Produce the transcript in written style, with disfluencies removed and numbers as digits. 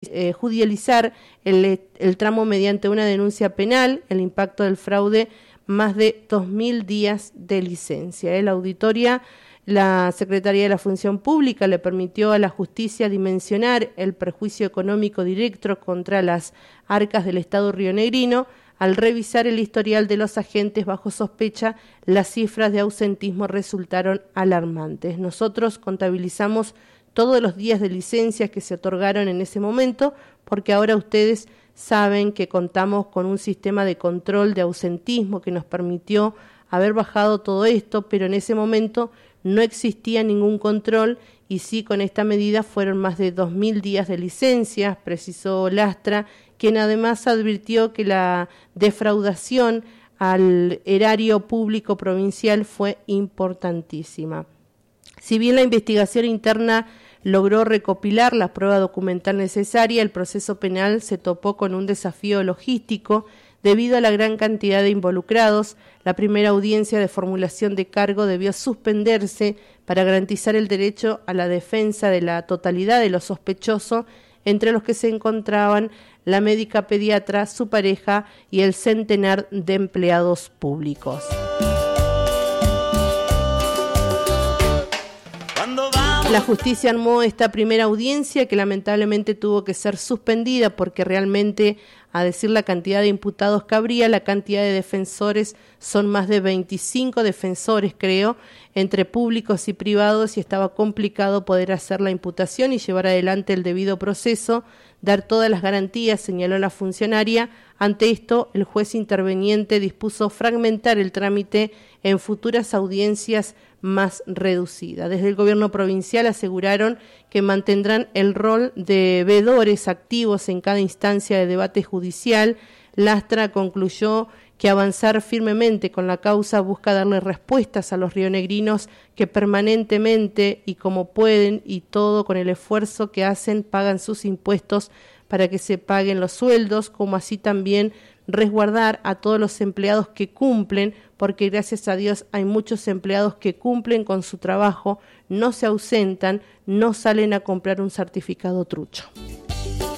judicializar el tramo mediante una denuncia penal, el impacto del fraude, más de 2.000 días de licencia. La auditoría, la Secretaría de la Función Pública le permitió a la justicia dimensionar el perjuicio económico directo contra las arcas del Estado rionegrino. Al revisar el historial de los agentes bajo sospecha, las cifras de ausentismo resultaron alarmantes. Nosotros contabilizamos todos los días de licencias que se otorgaron en ese momento, porque ahora ustedes saben que contamos con un sistema de control de ausentismo que nos permitió haber bajado todo esto, pero en ese momento no existía ningún control y sí, con esta medida fueron más de 2.000 días de licencias, precisó Lastra, quien además advirtió que la defraudación al erario público provincial fue importantísima. Si bien la investigación interna logró recopilar la prueba documental necesaria, el proceso penal se topó con un desafío logístico debido a la gran cantidad de involucrados. La primera audiencia de formulación de cargo debió suspenderse para garantizar el derecho a la defensa de la totalidad de los sospechosos, entre los que se encontraban la médica pediatra, su pareja y el centenar de empleados públicos. La justicia armó esta primera audiencia que lamentablemente tuvo que ser suspendida porque realmente, a decir la cantidad de imputados que habría, la cantidad de defensores son más de 25 defensores, creo, entre públicos y privados, y estaba complicado poder hacer la imputación y llevar adelante el debido proceso, dar todas las garantías, señaló la funcionaria. Ante esto, el juez interveniente dispuso fragmentar el trámite en futuras audiencias más reducidas. Desde el gobierno provincial aseguraron que mantendrán el rol de veedores activos en cada instancia de debate judicial. Lastra concluyó que avanzar firmemente con la causa busca darle respuestas a los rionegrinos que permanentemente y como pueden y todo con el esfuerzo que hacen pagan sus impuestos para que se paguen los sueldos, como así también resguardar a todos los empleados que cumplen, porque gracias a Dios hay muchos empleados que cumplen con su trabajo, no se ausentan, no salen a comprar un certificado trucho.